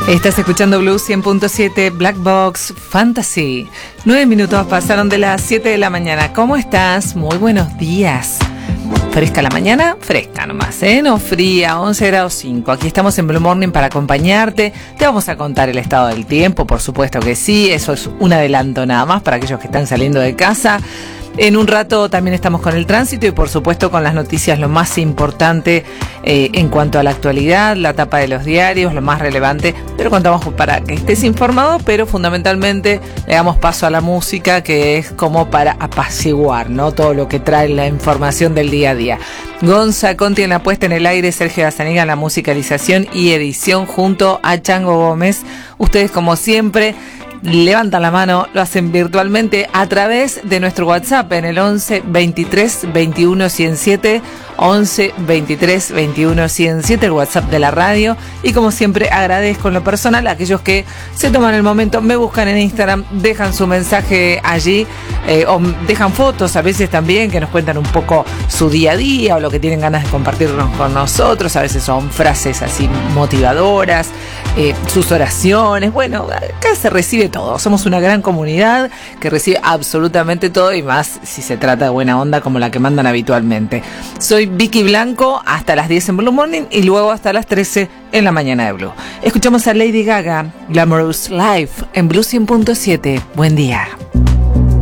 Estás escuchando Blue 100.7 Black Box Fantasy. 9 minutos pasaron de las 7 de la mañana. ¿Cómo estás? Muy buenos días. Fresca la mañana, fresca nomás, no fría, 11 grados 5. Aquí estamos en Blue Morning para acompañarte. Te vamos a contar el estado del tiempo, por supuesto que sí. Eso es un adelanto nada más para aquellos que están saliendo de casa. En un rato también estamos con el tránsito y por supuesto con las noticias, lo más importante en cuanto a la actualidad, la tapa de los diarios, lo más relevante. Pero contamos para que estés informado, pero fundamentalmente le damos paso a la música, que es como para apaciguar, ¿no? Todo lo que trae la información del día a día. Gonza Conti en la puesta en el aire, Sergio Gazaniga en la musicalización y edición junto a Chango Gómez. Ustedes como siempre levantan la mano, lo hacen virtualmente a través de nuestro WhatsApp en el 11 23 21 107, 11 23 21 107, el WhatsApp de la radio. Y como siempre agradezco en lo personal a aquellos que se toman el momento, me buscan en Instagram, dejan su mensaje allí, o dejan fotos a veces también, que nos cuentan un poco su día a día o lo que tienen ganas de compartirnos con nosotros. A veces son frases así motivadoras, sus oraciones. Bueno, acá se recibe todo. Somos una gran comunidad que recibe absolutamente todo, y más si se trata de buena onda como la que mandan habitualmente. Soy Vicky Blanco hasta las 10 en Blue Morning y luego hasta las 13 en la mañana de Blue. Escuchamos a Lady Gaga, Glamorous Life en Blue 100.7. Buen día.